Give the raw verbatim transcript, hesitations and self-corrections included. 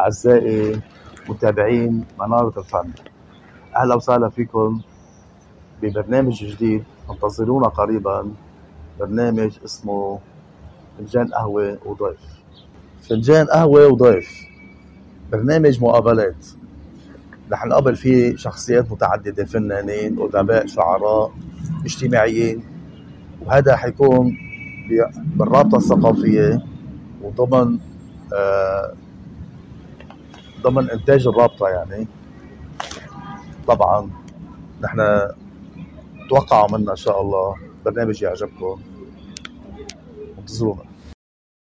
أعزائي متابعين منارة الفن، أهلا وسهلا فيكم ببرنامج جديد. انتظرونا قريبا، برنامج اسمه فنجان قهوة وضيف. فنجان قهوة وضيف برنامج مقابلات رح نقابل فيه شخصيات متعددة، فنانين، أدباء، شعراء، اجتماعيين، وهذا حيكون بالرابطة الثقافية وضمن آه ضمن إنتاج الرابطة. يعني طبعا نحن توقعوا منا إن شاء الله برنامج يعجبكم، انتظرونا.